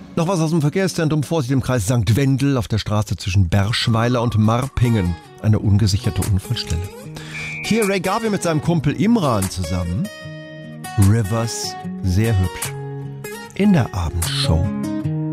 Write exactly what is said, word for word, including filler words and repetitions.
Noch was aus dem Verkehrszentrum. Vorsicht im Kreis Sankt Wendel auf der Straße zwischen Berschweiler und Marpingen. Eine ungesicherte Unfallstelle. Hier Ray Garvey mit seinem Kumpel Imran zusammen. Rivers, sehr hübsch. In der Abendshow.